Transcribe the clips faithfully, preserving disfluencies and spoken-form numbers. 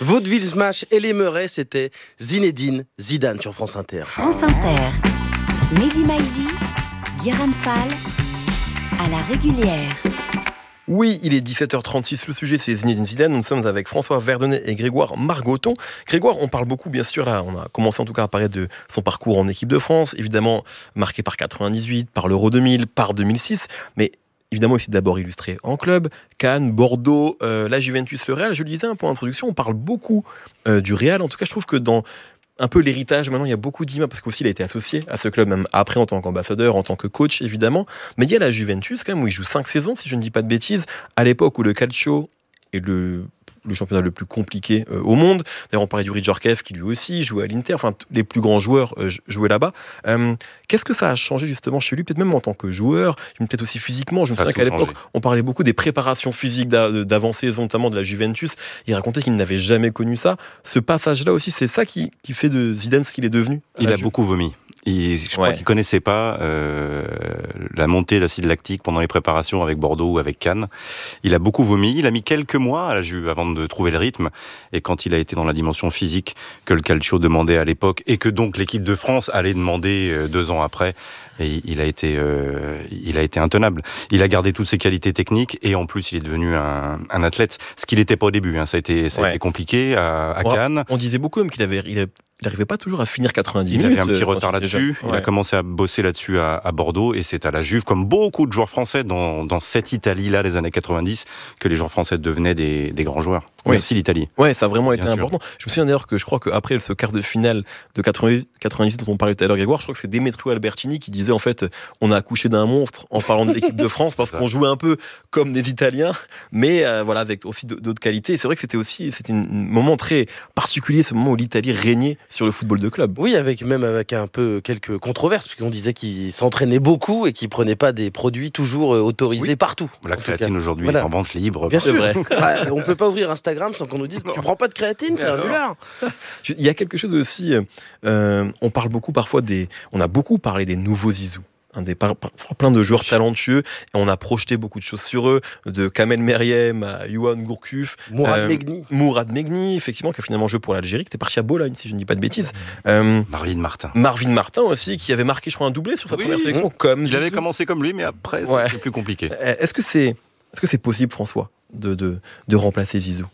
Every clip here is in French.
Vaudeville Smash et les Meurets, c'était Zinedine Zidane sur France Inter. France Inter, Mehdi Maizi, Guérin Fall, à la régulière. Oui, il est dix-sept heures trente-six, le sujet c'est Zinedine Zidane, nous sommes avec François Verdonnet et Grégoire Margoton. Grégoire, on parle beaucoup bien sûr, là on a commencé en tout cas à parler de son parcours en équipe de France, évidemment marqué par quatre-vingt-dix-huit, par l'Euro deux mille, par deux mille six, mais évidemment il s'est d'abord illustré en club, Cannes, Bordeaux, euh, la Juventus, le Real. Je le disais un peu en introduction, on parle beaucoup euh, du Real, en tout cas je trouve que dans un peu l'héritage, maintenant il y a beaucoup d'images, parce qu'aussi il a été associé à ce club, même après en tant qu'ambassadeur, en tant que coach évidemment, mais il y a la Juventus quand même, où il joue cinq saisons, si je ne dis pas de bêtises, à l'époque où le calcio est le, le championnat le plus compliqué euh, au monde. D'ailleurs on parlait du Rijorkev qui lui aussi jouait à l'Inter, enfin t- les plus grands joueurs euh, jouaient là-bas. Euh, qu'est-ce que ça a changé justement chez lui, peut-être même en tant que joueur, peut-être aussi physiquement. Je me souviens qu'à l'époque changé. On parlait beaucoup des préparations physiques d'a- d'avant-saison, notamment de la Juventus. Il racontait qu'il n'avait jamais connu ça. Ce passage-là aussi, c'est ça qui, qui fait de Zidane ce qu'il est devenu. Il a Ju- beaucoup vomi. Il, je crois ouais. qu'il connaissait pas euh, la montée d'acide lactique pendant les préparations avec Bordeaux ou avec Cannes. Il a beaucoup vomi. Il a mis quelques mois à la Juve avant de trouver le rythme. Et quand il a été dans la dimension physique que le calcio demandait à l'époque et que donc l'équipe de France allait demander euh, deux ans après, et il a été, euh, il a été intenable. Il a gardé toutes ses qualités techniques et en plus il est devenu un, un athlète. Ce qu'il n'était pas au début. Hein. Ça a été, ça a ouais. été compliqué à, à on, Cannes. On disait beaucoup même qu'il avait, il a, il n'arrivait pas toujours à finir quatre-vingt-dix il minutes. Il avait un petit retard là-dessus. Ouais. Il a commencé à bosser là-dessus à, à Bordeaux et c'est à la Juve, comme beaucoup de joueurs français dans, dans cette Italie-là des années quatre-vingt-dix, que les joueurs français devenaient des, des grands joueurs. Oui. Merci l'Italie. Ouais, ça a vraiment été Bien important. Sûr. Je me souviens d'ailleurs que je crois qu'après ce quart de finale de quatre-vingt-dix dont on parlait tout à l'heure, Grégoire, je crois que c'est Demetrio Albertini qui disait en fait on a accouché d'un monstre en parlant de l'équipe de France parce qu'on jouait un peu comme des Italiens, mais euh, voilà avec aussi d'autres qualités. Et c'est vrai que c'était aussi c'était un moment très particulier, ce moment où l'Italie régnait sur le football de club. Oui, avec même avec un peu quelques controverses, puisqu'on disait qu'il s'entraînait beaucoup et qu'il prenait pas des produits toujours autorisés oui. partout. La créatine aujourd'hui voilà. est en vente libre. Bien sûr. Vrai. Ouais, on peut pas ouvrir Instagram sans qu'on nous dise tu prends pas de créatine, t'es un nulard. Il y a quelque chose aussi, euh, on parle beaucoup parfois des, on a beaucoup parlé des nouveaux Zizou. Un des par, par, plein de joueurs talentueux et on a projeté beaucoup de choses sur eux, de Kamel Meriem à Yohan Gourcuff, Mourad euh, Megni Mourad Megni effectivement qui a finalement joué pour l'Algérie, qui était parti à Bologne si je ne dis pas de bêtises. euh, Marvin Martin Marvin Martin aussi qui avait marqué je crois un doublé sur sa oui, première sélection mmh. comme il Zizou. avait commencé comme lui mais après ouais. c'est plus compliqué. Est-ce que c'est est-ce que c'est possible François de de de remplacer Zizou?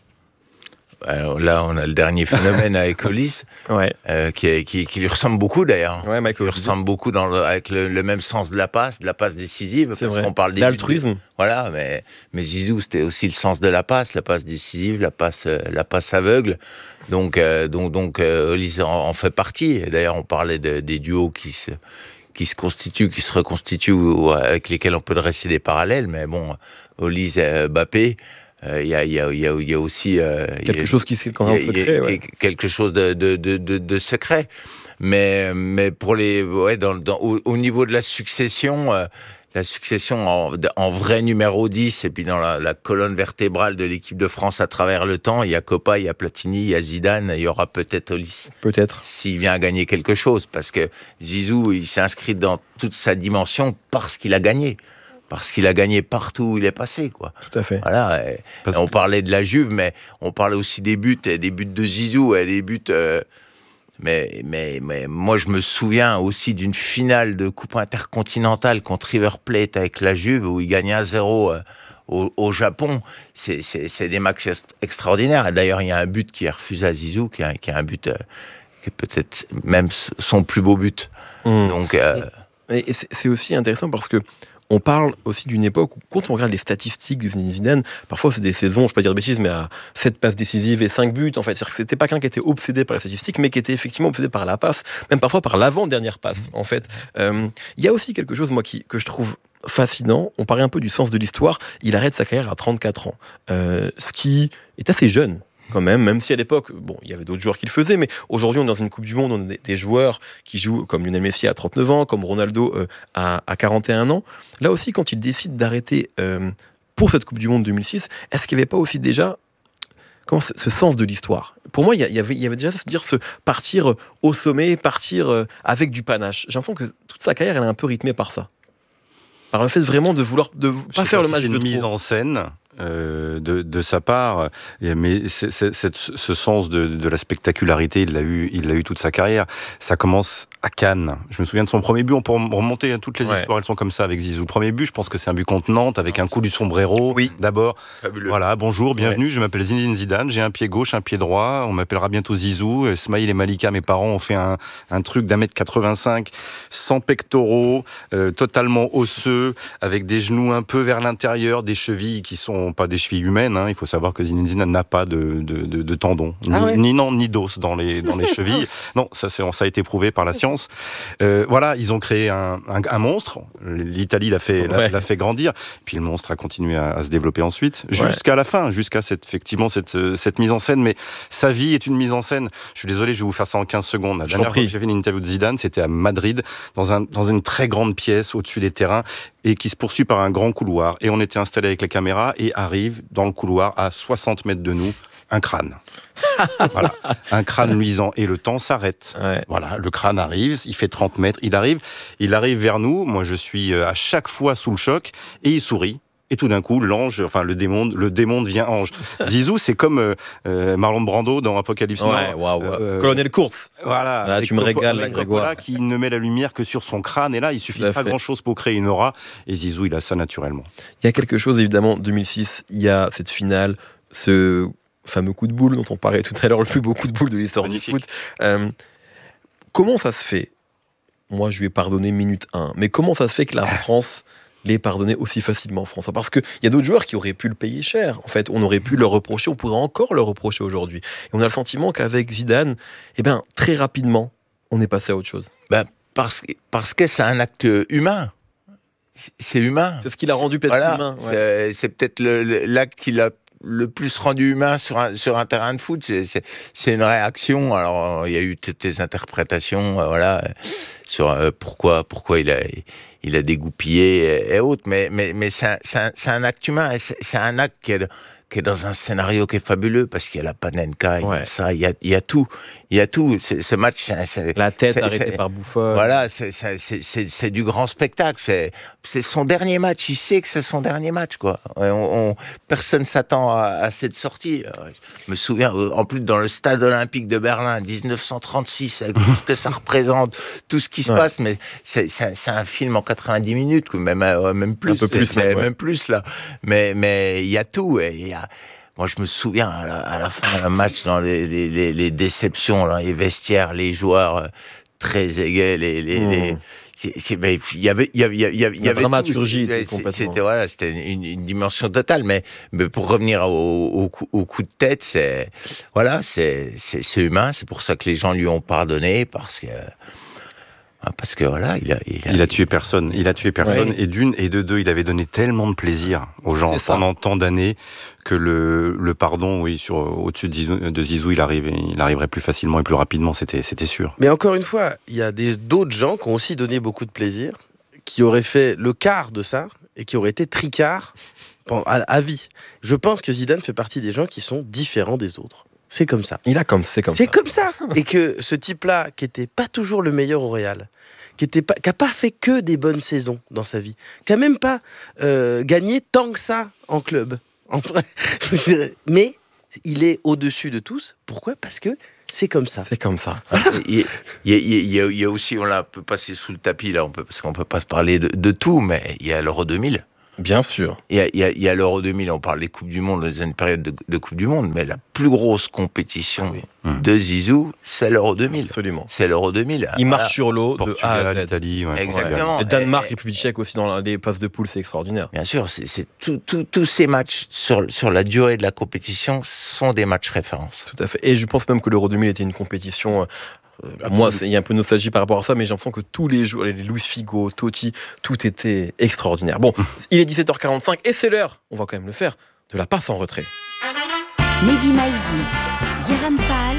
Alors là, on a le dernier phénomène avec Olise, ouais. euh, qui, qui, qui lui ressemble beaucoup d'ailleurs. Ouais, qui lui ressemble beaucoup dans le, avec le, le même sens de la passe, de la passe décisive. C'est parce vrai. qu'on parle d'altruisme. De, voilà, mais, mais Zizou, c'était aussi le sens de la passe, la passe décisive, la passe, la passe aveugle. Donc, euh, donc, donc euh, Olise en, en fait partie. Et d'ailleurs, on parlait de, des duos qui se, qui se constituent, qui se reconstituent, ou, ou avec lesquels on peut dresser des parallèles. Mais bon, Olise et Mbappé. Il euh, y, a, y, a, y, a, y a aussi euh, quelque y a, chose qui s'est quand même secret, ouais. quelque chose de, de, de, de, de secret. Mais, mais pour les, ouais, dans, dans, au, au niveau de la succession, euh, la succession en, en vrai numéro dix, et puis dans la, la colonne vertébrale de l'équipe de France à travers le temps, il y a Copa, il y a Platini, il y a Zidane, il y aura peut-être Olise. Peut-être. S'il vient à gagner quelque chose, parce que Zizou, il s'est inscrit dans toute sa dimension parce qu'il a gagné. Parce qu'il a gagné partout où il est passé, quoi. Tout à fait. Voilà. Et, et on parlait de la Juve, mais on parlait aussi des buts, des buts de Zizou, et des buts. Euh, mais, mais, mais moi, je me souviens aussi d'une finale de Coupe intercontinentale contre River Plate avec la Juve où il gagnait un zéro euh, au, au Japon. C'est, c'est, c'est des matchs extraordinaires. Et d'ailleurs, il y a un but qui est refusé à Zizou, qui est, qui est un but euh, qui est peut-être même son plus beau but. Mmh. Donc. Euh, et c'est, c'est aussi intéressant parce que. On parle aussi d'une époque où, quand on regarde les statistiques du Zinedine Zidane, parfois c'est des saisons, je ne vais pas dire de bêtises, mais à sept passes décisives et cinq buts, en fait. C'est-à-dire que c'était pas quelqu'un qui était obsédé par la statistique, mais qui était effectivement obsédé par la passe, même parfois par l'avant-dernière passe, en fait. Euh, il y a aussi quelque chose, moi, qui, que je trouve fascinant. On parlait un peu du sens de l'histoire. Il arrête sa carrière à trente-quatre ans, euh, ce qui est assez jeune. Quand même, même si à l'époque, bon, il y avait d'autres joueurs qui le faisaient, mais aujourd'hui, on est dans une Coupe du Monde, on a des, des joueurs qui jouent comme Lionel Messi à trente-neuf ans, comme Ronaldo euh, à, à quarante et un ans. Là aussi, quand il décide d'arrêter euh, pour cette Coupe du Monde deux mille six, est-ce qu'il n'y avait pas aussi déjà comment, ce, ce sens de l'histoire? Pour moi, il y, y, avait, il y avait déjà se dire se partir au sommet, partir euh, avec du panache. J'ai l'impression que toute sa carrière, elle est un peu rythmée par ça. Par le fait vraiment de vouloir de pas faire le match si de mise trop. en scène Euh, de, de sa part, mais c'est, c'est, c'est, ce sens de, de la spectacularité, il l'a eu, il l'a eu toute sa carrière. Ça commence à Cannes. Je me souviens de son premier but. On peut remonter à toutes les ouais. histoires, elles sont comme ça avec Zizou. Le premier but, je pense que c'est un but contre Nantes avec un coup du sombrero. Oui. D'abord, Fabuleux. Voilà, bonjour, bienvenue. Ouais. Je m'appelle Zinedine Zidane. J'ai un pied gauche, un pied droit. On m'appellera bientôt Zizou. Smaïl et Malika, mes parents, ont fait un, un truc d'un mètre quatre-vingt-cinq, sans pectoraux, euh, totalement osseux, avec des genoux un peu vers l'intérieur, des chevilles qui sont pas des chevilles humaines, hein. Il faut savoir que Zinedine Zidane n'a pas de, de, de, de tendons, ah ni, ouais. ni non, ni d'os dans les, dans les chevilles. Non, ça, c'est, ça a été prouvé par la science. Euh, voilà, ils ont créé un, un, un monstre. L'Italie l'a fait, l'a, ouais. l'a fait grandir. Puis le monstre a continué à, à se développer ensuite, jusqu'à ouais. la fin, jusqu'à cette, effectivement cette, cette mise en scène. Mais sa vie est une mise en scène. Je suis désolé, je vais vous faire ça en quinze secondes. La dernière fois que j'ai fait une interview de Zidane, c'était à Madrid, dans, un, dans une très grande pièce au-dessus des terrains, et qui se poursuit par un grand couloir. Et on était installé avec la caméra, et arrive dans le couloir, à soixante mètres de nous, un crâne. Voilà, un crâne luisant, et le temps s'arrête. Ouais. Voilà, le crâne arrive, il fait trente mètres, il arrive, il arrive vers nous. Moi, je suis à chaque fois sous le choc, et il sourit. Et tout d'un coup, l'ange, enfin le démon, le démon devient ange. Zizou, c'est comme euh, Marlon Brando dans Apocalypse Now. Ouais, waouh, wow. euh, Colonel Kurtz. Voilà. Là, tu me régales, avec Grégoire. Qui ne met la lumière que sur son crâne. Et là, il suffit pas grand-chose pour créer une aura. Et Zizou, il a ça naturellement. Il y a quelque chose, évidemment, deux mille six, il y a cette finale, ce fameux coup de boule dont on parlait tout à l'heure, le plus beau coup de boule de l'histoire Magnifique. Du foot. Euh, comment ça se fait ? Moi, je lui ai pardonné minute un. Mais comment ça se fait que la France l'ait pardonné aussi facilement, François ? Parce qu'il y a d'autres joueurs qui auraient pu le payer cher. En fait, on aurait pu le reprocher, on pourrait encore le reprocher aujourd'hui. Et on a le sentiment qu'avec Zidane, eh ben, très rapidement, on est passé à autre chose. Ben, parce, parce que c'est un acte humain. C'est humain. C'est ce qui l'a rendu peut-être voilà, humain. Ouais. C'est, c'est peut-être le, le, l'acte qui l'a le plus rendu humain sur un, sur un terrain de foot. C'est, c'est, c'est une réaction. Alors, il y a eu toutes les interprétations, euh, voilà, sur euh, pourquoi, pourquoi il a... il a dégoupillé et autres, mais, mais, mais c'est, un, c'est, un, c'est un acte humain, c'est, c'est un acte qui est, qui est dans un scénario qui est fabuleux, parce qu'il y a la Panenka, il ouais. y a ça, il y a, il y a tout, il y a tout, c'est, ce match... C'est, c'est, la tête c'est, arrêtée c'est, par Buffon. Voilà, c'est, c'est, c'est, c'est, c'est du grand spectacle, c'est, c'est son dernier match, il sait que c'est son dernier match, quoi. On, on, personne s'attend à, à cette sortie. Je me souviens, en plus, dans le stade olympique de Berlin, dix-neuf cent trente-six, avec tout ce que ça représente, tout ce qui se ouais. passe, mais c'est, c'est, c'est un film en quatre-vingt-dix minutes, même, même plus, un peu plus, c'est, même, ouais. même plus là. Mais mais il y a tout, et il y a. Moi, je me souviens à la, à la fin d'un match, dans les, les, les, les déceptions, dans les vestiaires, les joueurs très égaux, les, les, mmh. les c'est, c'est, ben, il y avait, il y avait, il y avait, il y avait dramaturgie, tout, c'était, c'était, voilà, c'était une, une dimension totale. Mais, mais pour revenir au, au, coup, au coup de tête, c'est, voilà, c'est, c'est, c'est humain. C'est pour ça que les gens lui ont pardonné, parce que. Parce que voilà, il a, il a, il a tué personne. Il a tué personne. Ouais. Et d'une et de deux, il avait donné tellement de plaisir aux gens pendant tant d'années que le, le pardon, oui, sur au-dessus de Zizou, de Zizou, il arrivait, il arriverait plus facilement et plus rapidement. C'était, c'était sûr. Mais encore une fois, il y a des, d'autres gens qui ont aussi donné beaucoup de plaisir, qui auraient fait le quart de ça et qui auraient été tricards à, à vie. Je pense que Zidane fait partie des gens qui sont différents des autres. C'est comme ça. Il a comme c'est comme c'est ça. comme ça. Et que ce type-là, qui était pas toujours le meilleur au Real, qui était pas, qui a pas fait que des bonnes saisons dans sa vie, qui a même pas euh, gagné tant que ça en club, en vrai, je dirais. Mais il est au-dessus de tous. Pourquoi ? Parce que c'est comme ça. C'est comme ça. il, y a, il, y a, il, y a, il y a aussi, on l'a un peu passé sous le tapis là, on peut, parce qu'on peut pas parler de, de tout, mais il y a l'Euro deux mille. Bien sûr. Il y a, il y a, il y a l'Euro deux mille, on parle des Coupes du Monde, dans une période de, de Coupe du Monde, mais la plus grosse compétition oui. de Zizou, c'est l'Euro deux mille. Absolument. C'est l'Euro deux mille. Il marche voilà. sur l'eau de A à Z. Italie, ouais. Exactement. Et Danemark, et République tchèque aussi dans les passes de poule, c'est extraordinaire. Bien sûr, c'est, c'est tout, tout, tous ces matchs sur, sur la durée de la compétition sont des matchs références. Tout à fait. Et je pense même que l'Euro deux mille était une compétition... Euh, moi, il y a un peu de nostalgie par rapport à ça, mais j'ai l'impression que tous les joueurs, les Luis Figo, Totti, tout était extraordinaire. Bon, il est dix-sept heures quarante-cinq et c'est l'heure, on va quand même le faire, de la passe en retrait. Mehdi Maizi, Guérin Fall,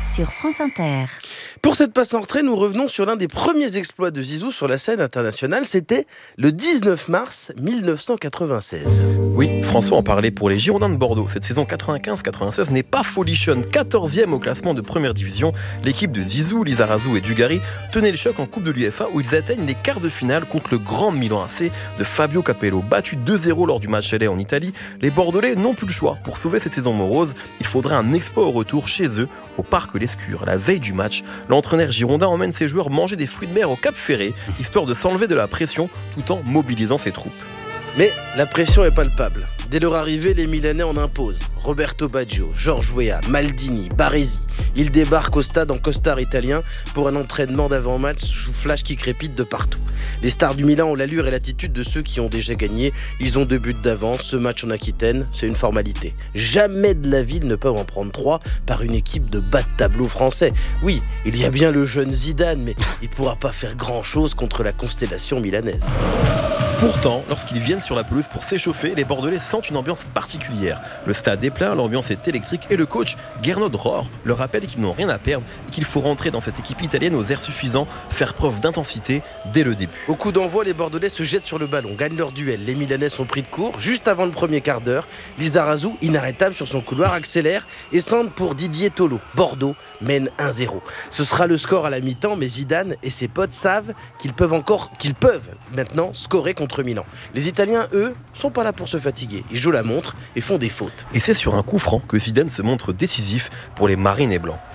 sur France Inter. Pour cette passe en retrait, nous revenons sur l'un des premiers exploits de Zizou sur la scène internationale. C'était le dix-neuf mars mille neuf cent quatre-vingt-seize. Oui, François en parlait pour les Girondins de Bordeaux. Cette saison quatre-vingt-quinze quatre-vingt-seize n'est pas folichonne. quatorzième au classement de première division, l'équipe de Zizou, Lizarazu et Dugarry tenait le choc en Coupe de l'U F A où ils atteignent les quarts de finale contre le grand Milan A C de Fabio Capello. Battu deux zéro lors du match aller en Italie, les Bordelais n'ont plus le choix. Pour sauver cette saison morose, il faudrait un exploit au retour chez eux, au Parc Lescure. La veille du match, l'entraîneur girondin emmène ses joueurs manger des fruits de mer au Cap Ferré, histoire de s'enlever de la pression tout en mobilisant ses troupes. Mais la pression est palpable. Dès leur arrivée, les Milanais en imposent. Roberto Baggio, Georges Weah, Maldini, Baresi. Ils débarquent au stade en costard italien pour un entraînement d'avant-match sous flash qui crépite de partout. Les stars du Milan ont l'allure et l'attitude de ceux qui ont déjà gagné. Ils ont deux buts d'avance. Ce match en Aquitaine, c'est une formalité. Jamais de la vie ils ne peuvent en prendre trois par une équipe de bas de tableau français. Oui, il y a bien le jeune Zidane, mais il ne pourra pas faire grand-chose contre la constellation milanaise. Pourtant, lorsqu'ils viennent sur la pelouse pour s'échauffer, les Bordelais sentent une ambiance particulière. Le stade est plein, l'ambiance est électrique et le coach Gernot Rohr leur rappelle qu'ils n'ont rien à perdre et qu'il faut rentrer dans cette équipe italienne aux airs suffisants, faire preuve d'intensité dès le début. Au coup d'envoi, les Bordelais se jettent sur le ballon, gagnent leur duel. Les Milanais sont pris de court. Juste avant le premier quart d'heure, Lizarazu, inarrêtable sur son couloir, accélère et centre pour Didier Tolo. Bordeaux mène un zéro. Ce sera le score à la mi-temps, mais Zidane et ses potes savent qu'ils peuvent encore, qu'ils peuvent maintenant scorer contre Milan. Les Italiens, eux, sont pas là pour se fatiguer. Ils jouent la montre et font des fautes. Et c'est sur un coup franc que Zidane se montre décisif pour les Marines et Blancs.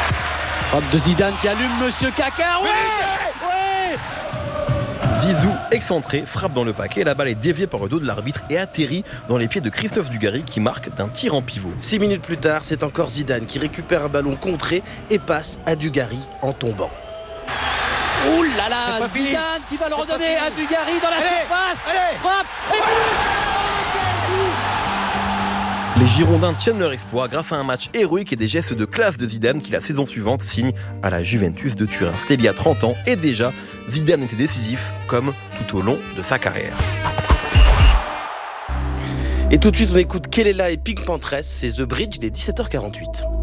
Hop de Zidane qui allume Monsieur Caca. Ouais, ouais. Zizou, excentré, frappe dans le paquet. La balle est déviée par le dos de l'arbitre et atterrit dans les pieds de Christophe Dugarry qui marque d'un tir en pivot. Six minutes plus tard, c'est encore Zidane qui récupère un ballon contré et passe à Dugarry en tombant. Ouh là là, Zidane fini. Qui va le c'est redonner à Dugarry dans la allez, surface. Allez. Frappe et Les Girondins tiennent leur exploit grâce à un match héroïque et des gestes de classe de Zidane qui la saison suivante signe à la Juventus de Turin. C'était il y a trente ans et déjà, Zidane était décisif comme tout au long de sa carrière. Et tout de suite, on écoute Kelela et Pink Panthers, c'est The Bridge, il est dix-sept heures quarante-huit.